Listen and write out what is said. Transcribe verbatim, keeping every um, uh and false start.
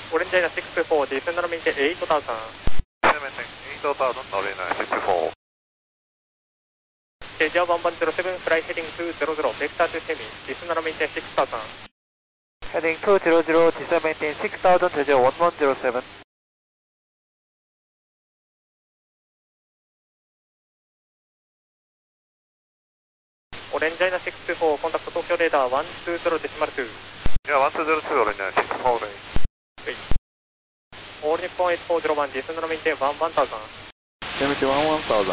オレンジアイナシックスフォー、ディセンドのミンテエイトタウザン。 エイトタウザン、ノルエナシックスフォー。 ステージはワンワンゼロセブン、フライヘディングツーゼロゼロ、ベクタートゥセミ、ディセンドのミンテシックスタウザン。 Heading two zero zero, descend maintain six thousand, Jeju one one zero seven. オレンジアイナシックスフォー、コンタクト東京レーダーワンツーゼロデシマルツー。 いや、ワンツーゼロツー、オレンジアイナシックスフォーレイ。 オール日本エイトフォーゼロワン、ディセンドのミンテワンワンタウザン。 セブンティワンワンタウザン。